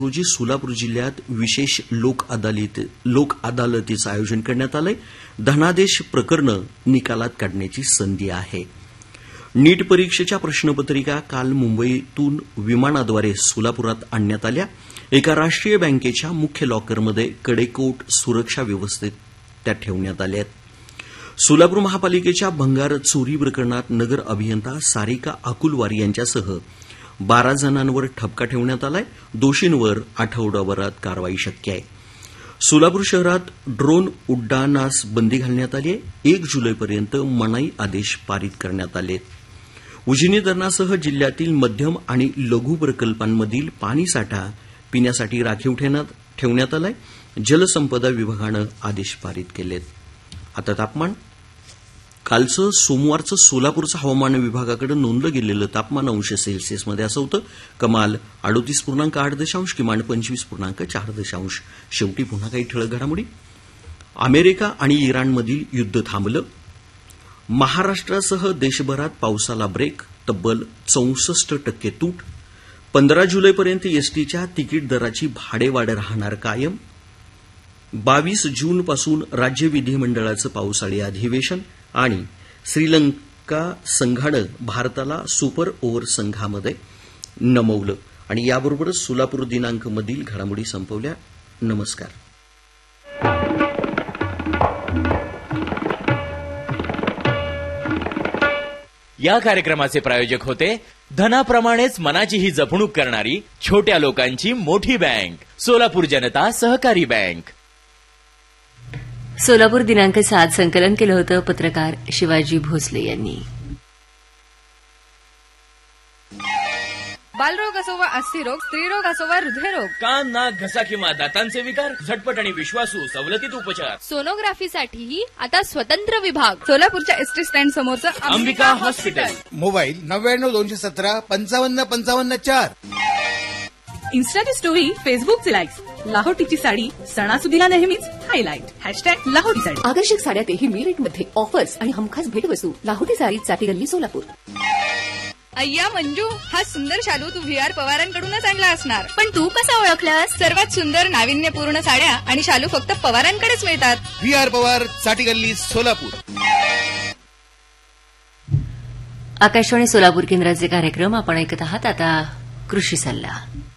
रोजी सोलापूर जिल्ह्यात विशेष लोक अदालतीचं आयोजन करण्यात आलंय. धनादेश प्रकरणं निकालात काढण्याची संधी आहे. नीट परीक्षेच्या प्रश्नपत्रिका काल मुंबईतून विमानाद्वारे सोलापुरात आणण्यात आल्या. एका राष्ट्रीय बँकेच्या मुख्य लॉकरमध्ये कडेकोट सुरक्षा व्यवस्थेत त्या ठेवण्यात आल्या आहेत. सोलापूर महापालिकेच्या भंगार चोरी प्रकरणात नगर अभियंता सारिका अकुलवार यांच्यासह 12 जणांवर ठपका ठेवण्यात आलाय. दोषींवर आठवडाभरात कारवाई शक्य आहे. सोलापूर शहरात ड्रोन उड्डाणास बंदी घालण्यात आली आहे. 1 जुलैपर्यंत मनाई आदेश पारित करण्यात आले. उजनी धरणासह जिल्ह्यातील मध्यम आणि लघु प्रकल्पांमधील पाणीसाठा पिण्यासाठी राखीव ठेवण्यात आलाय. जलसंपदा विभागानं आदेश पारित केलेत. आता तापमान. कालचं सोमवारचं सोलापूरचं हवामान विभागाकडे नोंदलं गेलेलं तापमान अंश सेल्सिअसमध्ये असं होतं. कमाल 38.8, किमान 25.4. शेवटी पुन्हा काही ठळक घडामोडी. अमेरिका आणि इराणमधील युद्ध थांबलं. महाराष्ट्रासह देशभरात पावसाला ब्रेक. तब्बल 64% तूट. 15 जुलैपर्यंत एसटीच्या तिकीट दराची भाडेवाढ राहणार कायम. 22 जूनपासून राज्य विधिमंडळाचं पावसाळी अधिवेशन. आणि श्रीलंका संघानं भारताला सुपर ओव्हर संघामध्ये नमवलं. आणि याबरोबरच सोलापूर दिनांकमधील घडामोडी संपवल्या. नमस्कार. या कार्यक्रमाचे प्रायोजक होते धनाप्रमाणेच मनाचीही जपणूक करणारी छोट्या लोकांची मोठी बँक सोलापूर जनता सहकारी बँक. सोलापूर दिनांक 7 संकलन केलं होतं पत्रकार शिवाजी भोसले यांनी. बालरोग असो वा अस्थिरोग, स्त्रीरोग असो वा हृदयरोग, कान, नाक, घसा किंवा दातांचे विकार, झटपट आणि विश्वासू सवलतीत उपचार. सोनोग्राफीसाठीही आता स्वतंत्र विभाग. सोलापूरच्या एसटी स्टँड समोरचं अंबिका हॉस्पिटल. मोबाईल 99 217 55 55 4. इन्स्टाची स्टोरी, फेसबुकचे लाईक्स, लाहोटीची साडी सणासुदीला नेहमीच हायलाइट. #लाहोटी साडी. आकर्षक साड्यातही मी रेटमध्ये ऑफर्स आणि हमखास भेटवस्तू. लाहोटी साडी, चाटी गल्ली, सोलापूर. अय्या मंजू, हा सुंदर शालू तू VR पवारांकडूनच आणला असणार. पण तू कसा ओळखलास? सर्वात सुंदर नाविन्यपूर्ण साड्या आणि शालू फक्त पवारांकडेच मिळतात. VR पवार, चाटी गल्ली, सोलापूर. आकाशवाणी सोलापूर केंद्राचे कार्यक्रम आपण ऐकत आहात. आता कृषी सल्ला.